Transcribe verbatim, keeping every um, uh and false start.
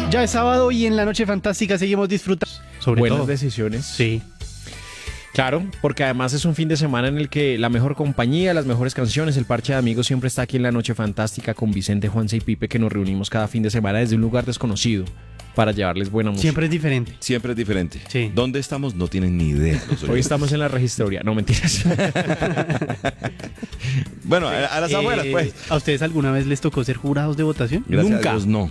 Ya es sábado y en la noche fantástica seguimos disfrutando. Sobre Buenas todo. decisiones. Sí. Claro, porque además es un fin de semana en el que la mejor compañía, las mejores canciones, el parche de amigos siempre está aquí en la noche fantástica con Vicente, Juanse y Pipe, que nos reunimos cada fin de semana desde un lugar desconocido para llevarles buena música. Siempre es diferente. Siempre es diferente. Sí. ¿Dónde estamos? No tienen ni idea. los Hoy oyentes. estamos en la registraduría. No, mentiras. Bueno, a, a las Eh, afueras, pues. ¿A ustedes alguna vez les tocó ser jurados de votación? Gracias nunca. a Dios, no.